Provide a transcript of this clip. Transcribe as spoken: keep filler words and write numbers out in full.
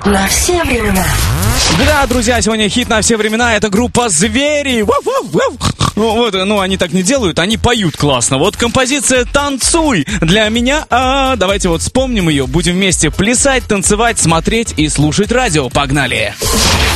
на все времена. Да, друзья, сегодня хит на все времена. Это группа «Звери». Ну, вот, ну, они так не делают, они поют классно. Вот композиция «Танцуй» для меня. А, давайте вот вспомним ее. Будем вместе плясать, танцевать, смотреть и слушать радио. Погнали!